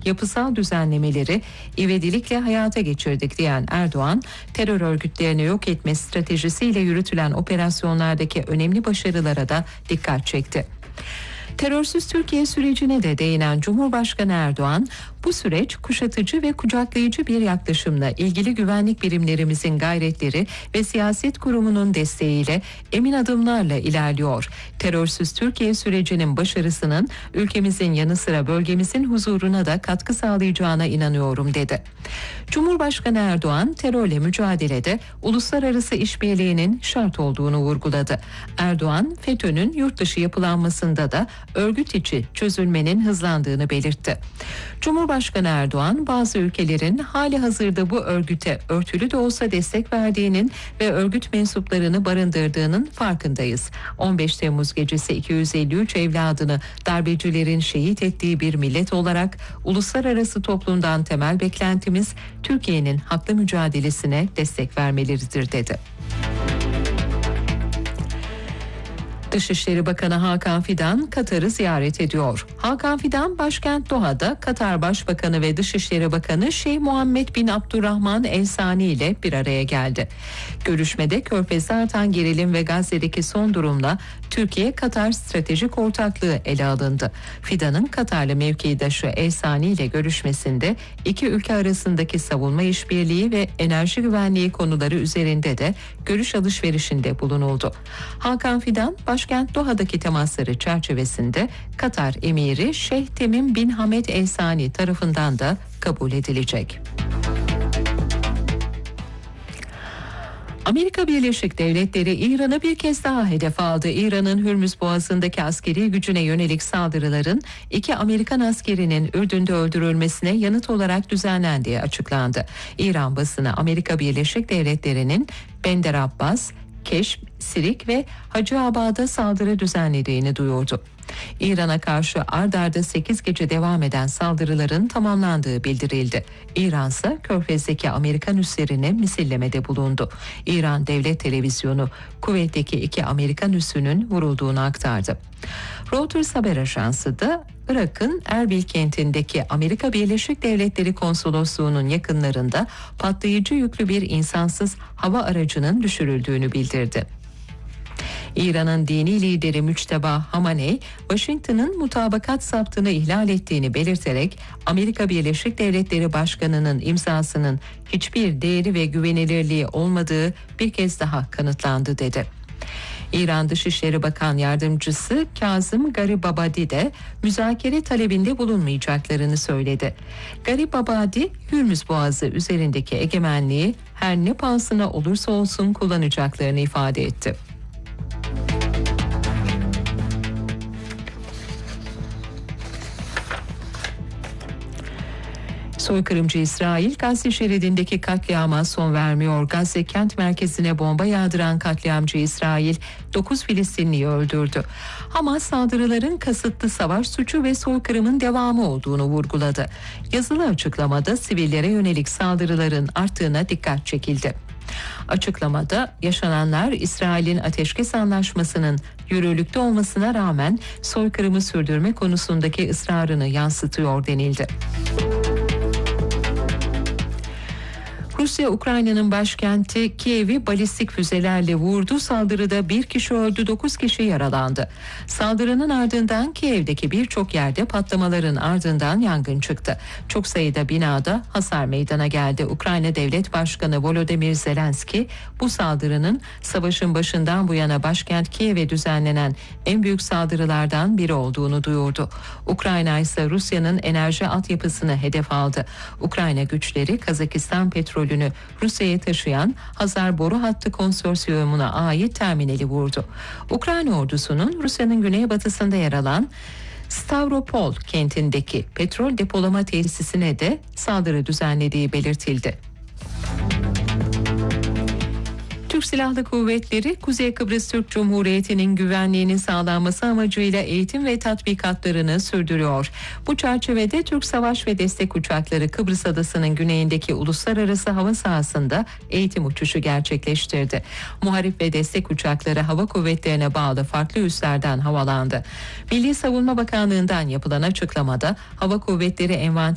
yapısal düzenlemeleri ivedilikle hayata geçirdik diyen Erdoğan, terör örgütlerini yok etme stratejisiyle yürütülen operasyonlardaki önemli başarılara da dikkat çekti. Terörsüz Türkiye sürecine de değinen Cumhurbaşkanı Erdoğan, bu süreç kuşatıcı ve kucaklayıcı bir yaklaşımla ilgili güvenlik birimlerimizin gayretleri ve siyaset kurumunun desteğiyle emin adımlarla ilerliyor. Terörsüz Türkiye sürecinin başarısının ülkemizin yanı sıra bölgemizin huzuruna da katkı sağlayacağına inanıyorum dedi. Cumhurbaşkanı Erdoğan, terörle mücadelede uluslararası işbirliğinin şart olduğunu vurguladı. Erdoğan, FETÖ'nün yurt dışı yapılanmasında da örgüt içi çözülmenin hızlandığını belirtti. Cumhurbaşkanı Erdoğan, bazı ülkelerin hali hazırda bu örgüte örtülü de olsa destek verdiğinin ve örgüt mensuplarını barındırdığının farkındayız. 15 Temmuz gecesi 253 evladını darbecilerin şehit ettiği bir millet olarak uluslararası toplumdan temel beklentimiz Türkiye'nin haklı mücadelesine destek vermeleridir dedi. Dışişleri Bakanı Hakan Fidan Katar'ı ziyaret ediyor. Hakan Fidan başkent Doha'da Katar Başbakanı ve Dışişleri Bakanı Şeyh Muhammed bin Abdurrahman El Sani ile bir araya geldi. Görüşmede Körfez'de artan gerilim ve Gazze'deki son durumla Türkiye-Katar stratejik ortaklığı ele alındı. Fidan'ın Katarlı mevkidaşı El Sani ile görüşmesinde iki ülke arasındaki savunma işbirliği ve enerji güvenliği konuları üzerinde de görüş alışverişinde bulunuldu. Hakan Fidan, başkent Doha'daki temasları çerçevesinde Katar emiri Şeyh Temim bin Hamed El Sani tarafından da kabul edilecek. Amerika Birleşik Devletleri İran'ı bir kez daha hedef aldı. İran'ın Hürmüz Boğazı'ndaki askeri gücüne yönelik saldırıların 2 Amerikan askerinin Ürdün'de öldürülmesine yanıt olarak düzenlendiği açıklandı. İran basını Amerika Birleşik Devletleri'nin Bender Abbas, Keşm, Sirik ve Hacıabad'a saldırı düzenlediğini duyurdu. İran'a karşı ard arda 8 gece devam eden saldırıların tamamlandığı bildirildi. İran ise Körfez'deki Amerikan üslerine misillemede bulundu. İran Devlet Televizyonu Kuveyt'teki 2 Amerikan üssünün vurulduğunu aktardı. Reuters haber ajansı da Irak'ın Erbil kentindeki Amerika Birleşik Devletleri Konsolosluğu'nun yakınlarında patlayıcı yüklü bir insansız hava aracının düşürüldüğünü bildirdi. İran'ın dini lideri Müçteba Hamaney, Washington'ın mutabakat saptını ihlal ettiğini belirterek Amerika Birleşik Devletleri Başkanı'nın imzasının hiçbir değeri ve güvenilirliği olmadığı bir kez daha kanıtlandı dedi. İran Dışişleri Bakan Yardımcısı Kazım Garibabadi de müzakere talebinde bulunmayacaklarını söyledi. Garibabadi, Hürmüz Boğazı üzerindeki egemenliği her ne pahasına olursa olsun kullanacaklarını ifade etti. Soykırımcı İsrail, Gazze şeridindeki katliama son vermiyor. Gazze kent merkezine bomba yağdıran katliamcı İsrail 9 Filistinliyi öldürdü. Hamas saldırıların kasıtlı savaş suçu ve soykırımın devamı olduğunu vurguladı. Yazılı açıklamada sivillere yönelik saldırıların arttığına dikkat çekildi. Açıklamada yaşananlar İsrail'in ateşkes anlaşmasının yürürlükte olmasına rağmen soykırımı sürdürme konusundaki ısrarını yansıtıyor denildi. Rusya, Ukrayna'nın başkenti Kiev'i balistik füzelerle vurdu. Saldırıda 1 kişi öldü, 9 kişi yaralandı. Saldırının ardından Kiev'deki birçok yerde patlamaların ardından yangın çıktı. Çok sayıda binada hasar meydana geldi. Ukrayna Devlet Başkanı Volodymyr Zelenski, bu saldırının savaşın başından bu yana başkent Kiev'e düzenlenen en büyük saldırılardan biri olduğunu duyurdu. Ukrayna ise Rusya'nın enerji altyapısını hedef aldı. Ukrayna güçleri Kazakistan petrolünü Rusya'ya taşıyan Hazar Boru Hattı Konsorsiyumu'na ait terminali vurdu. Ukrayna ordusunun Rusya'nın güneybatısında yer alan Stavropol kentindeki petrol depolama tesisine de saldırı düzenlediği belirtildi. Türk Silahlı Kuvvetleri, Kuzey Kıbrıs Türk Cumhuriyeti'nin güvenliğinin sağlanması amacıyla eğitim ve tatbikatlarını sürdürüyor. Bu çerçevede Türk Savaş ve Destek Uçakları Kıbrıs Adası'nın güneyindeki uluslararası hava sahasında eğitim uçuşu gerçekleştirdi. Muharip ve destek uçakları hava kuvvetlerine bağlı farklı üslerden havalandı. Milli Savunma Bakanlığı'ndan yapılan açıklamada hava kuvvetleri envanteri